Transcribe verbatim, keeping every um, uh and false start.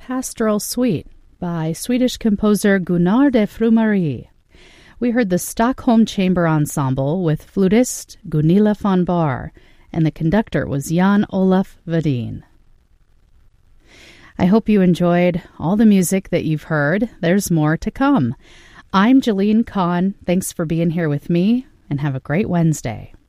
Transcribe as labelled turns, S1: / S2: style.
S1: Pastoral Suite by Swedish composer Gunnar de Frumarie. We heard the Stockholm Chamber Ensemble with flutist Gunilla von Bahr, and the conductor was Jan Olaf Vadin. I hope you enjoyed all the music that you've heard. There's more to come. I'm Jalene Kahn. Thanks for being here with me, and have a great Wednesday.